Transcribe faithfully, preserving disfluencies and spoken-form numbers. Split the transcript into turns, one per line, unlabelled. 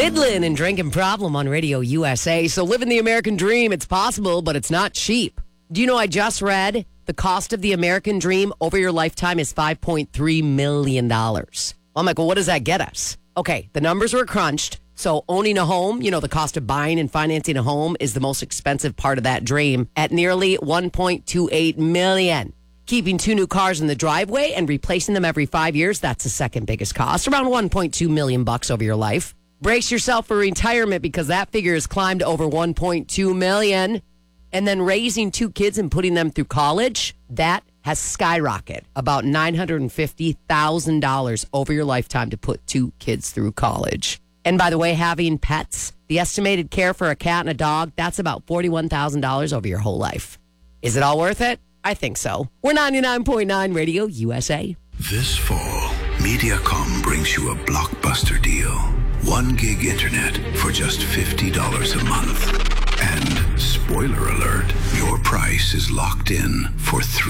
Midland and Drinking Problem on Radio U S A. So living the American dream, it's possible, but it's not cheap. Do you know I just read the cost of the American dream over your lifetime is five point three million dollars. I'm like, well, what does that get us? Okay, the numbers were crunched. So owning a home, you know, the cost of buying and financing a home is the most expensive part of that dream at nearly one point two eight million dollars. Keeping two new cars in the driveway and replacing them every five years, that's the second biggest cost, around one point two million bucks over your life. Brace yourself for retirement because that figure has climbed to over one point two million. And then raising two kids and putting them through college, that has skyrocketed about nine hundred fifty thousand dollars over your lifetime to put two kids through college. And by the way, having pets, the estimated care for a cat and a dog, that's about forty-one thousand dollars over your whole life. Is it all worth it? I think so. We're ninety-nine point nine Radio U S A.
This fall, Mediacom brings you a blockbuster deal. One gig internet for just fifty dollars a month. And spoiler alert, your price is locked in for three